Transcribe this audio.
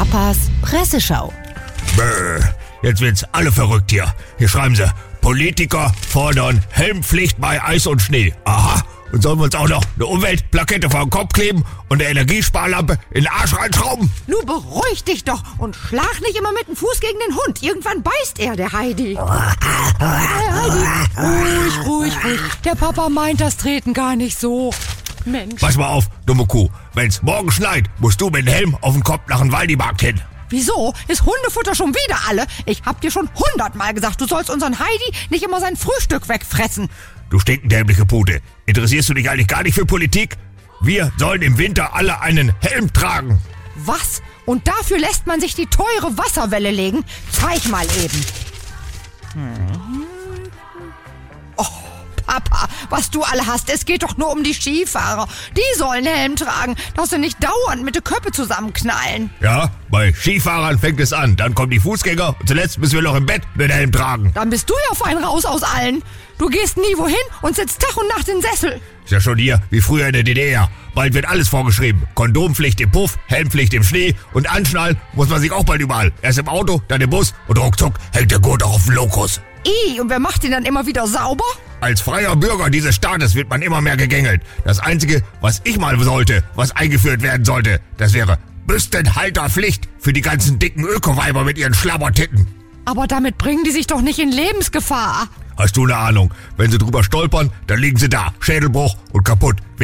Papas Presseschau. Bäh, jetzt wird's alle verrückt hier. Hier schreiben sie, Politiker fordern Helmpflicht bei Eis und Schnee. Aha, und sollen wir uns auch noch eine Umweltplakette vor den Kopf kleben und eine Energiesparlampe in den Arsch reinschrauben? Nun beruhig dich doch und schlag nicht immer mit dem Fuß gegen den Hund. Irgendwann beißt er, der Heidi. Heidi, ruhig. Der Papa meint das Treten gar nicht so. Mensch. Pass mal auf, dumme Kuh. Wenn's morgen schneit, musst du mit dem Helm auf dem Kopf nach dem Waldimarkt hin. Wieso? Ist Hundefutter schon wieder alle? Ich hab dir schon 100-mal gesagt, du sollst unseren Heidi nicht immer sein Frühstück wegfressen. Du stinkendämliche Pute. Interessierst du dich eigentlich gar nicht für Politik? Wir sollen im Winter alle einen Helm tragen. Was? Und dafür lässt man sich die teure Wasserwelle legen? Zeig mal eben. Oh, Papa, was du alle hast, es geht doch nur um die Skifahrer. Die sollen Helm tragen, dass sie nicht dauernd mit den Köpfen zusammenknallen. Ja, bei Skifahrern fängt es an. Dann kommen die Fußgänger und zuletzt müssen wir noch im Bett den Helm tragen. Dann bist du ja fein raus aus allen. Du gehst nie wohin und sitzt Tag und Nacht in Sessel. Ist ja schon hier, wie früher in der DDR. Bald wird alles vorgeschrieben. Kondompflicht im Puff, Helmpflicht im Schnee und anschnallen muss man sich auch bald überall. Erst im Auto, dann im Bus und ruckzuck hängt der Gurt auch auf dem Lokus. Und wer macht den dann immer wieder sauber? Als freier Bürger dieses Staates wird man immer mehr gegängelt. Das Einzige, was ich mal sollte, was eingeführt werden sollte, das wäre Büstenhalterpflicht für die ganzen dicken Ökoweiber mit ihren Schlabbertitten. Aber damit bringen die sich doch nicht in Lebensgefahr. Hast du eine Ahnung? Wenn sie drüber stolpern, dann liegen sie da, Schädelbruch und kaputt.